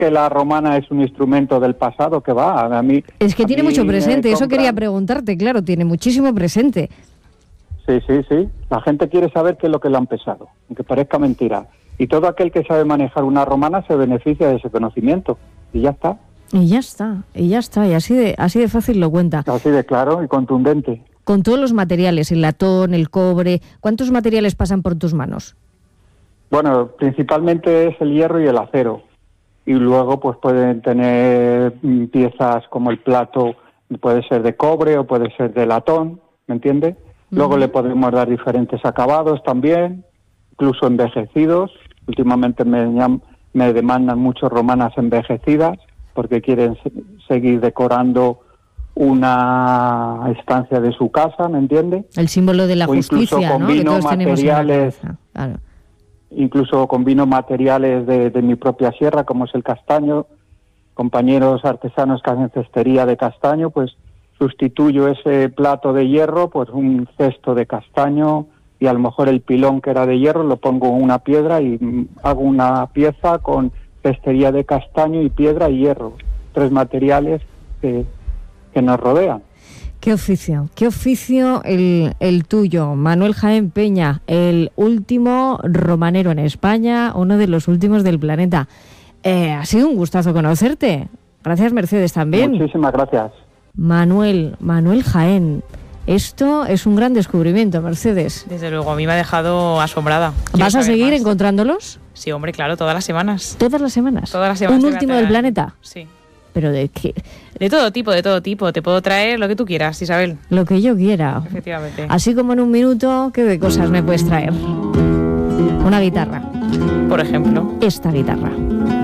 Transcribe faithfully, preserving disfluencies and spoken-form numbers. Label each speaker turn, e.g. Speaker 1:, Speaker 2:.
Speaker 1: que la romana es un instrumento del pasado, que va, a mí...
Speaker 2: Es que tiene mucho presente,
Speaker 1: compran...
Speaker 2: eso quería preguntarte, claro, tiene muchísimo presente.
Speaker 1: Sí, sí, sí, la gente quiere saber qué es lo que le han pesado, aunque parezca mentira. Y todo aquel que sabe manejar una romana se beneficia de ese conocimiento, y ya está.
Speaker 2: Y ya está, y ya está, y así de, así de fácil lo cuenta.
Speaker 1: Así de claro y contundente.
Speaker 2: Con todos los materiales, el latón, el cobre, ¿cuántos materiales pasan por tus manos?
Speaker 1: Bueno, principalmente es el hierro y el acero. Y luego pues pueden tener piezas como el plato, puede ser de cobre o puede ser de latón, ¿me entiendes? Uh-huh. Luego le podemos dar diferentes acabados también, incluso envejecidos. Últimamente me, me demandan mucho romanas envejecidas porque quieren se- seguir decorando una estancia de su casa, ¿me entiende?
Speaker 2: El símbolo de la
Speaker 1: o
Speaker 2: justicia, ¿no? Que todos tenemos en la cabeza. Claro.
Speaker 1: Incluso combino materiales de, de mi propia sierra, como es el castaño. Compañeros artesanos que hacen cestería de castaño, pues sustituyo ese plato de hierro por un cesto de castaño y a lo mejor el pilón que era de hierro lo pongo en una piedra y hago una pieza con cestería de castaño y piedra y hierro. Tres materiales que, que nos rodean.
Speaker 2: Qué oficio, qué oficio el, el tuyo, Manuel Jaén Peña, el último romanero en España, uno de los últimos del planeta. Eh, ha sido un gustazo conocerte. Gracias, Mercedes, también.
Speaker 1: Muchísimas gracias.
Speaker 2: Manuel, Manuel Jaén. Esto es un gran descubrimiento, Mercedes.
Speaker 3: Desde luego, a mí me ha dejado asombrada.
Speaker 2: ¿Vas a seguir
Speaker 3: más.
Speaker 2: encontrándolos?
Speaker 3: Sí, hombre, claro, todas las semanas.
Speaker 2: ¿Todas las semanas?
Speaker 3: Todas las semanas.
Speaker 2: ¿Un último del planeta?
Speaker 3: Sí.
Speaker 2: ¿Pero de qué?
Speaker 3: De todo tipo, de todo tipo. Te puedo traer lo que tú quieras, Isabel.
Speaker 2: Lo que yo quiera.
Speaker 3: Efectivamente.
Speaker 2: Así como en un minuto, ¿qué de cosas me puedes traer? Una guitarra.
Speaker 3: Por ejemplo.
Speaker 2: Esta guitarra.